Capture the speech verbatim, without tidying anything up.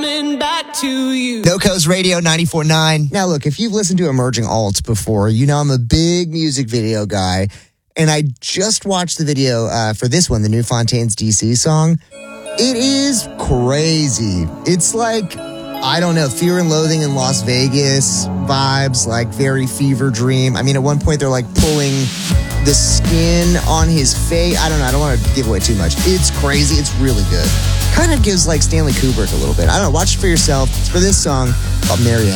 coming back to you. NoCo's Radio ninety-four point nine. Now, look, if you've listened to Emerging Alts before, you know I'm a big music video guy. And I just watched the video uh, for this one, the new Fontaines D C song. It is crazy. It's like, I don't know, Fear and Loathing in Las Vegas vibes, like very Fever Dream. I mean, at one point they're like pulling the skin on his face. I don't know. I don't want to give away too much. It's crazy. It's really good. Kind of gives like Stanley Kubrick a little bit. I don't know. Watch it for yourself. It's for this song called Marianne.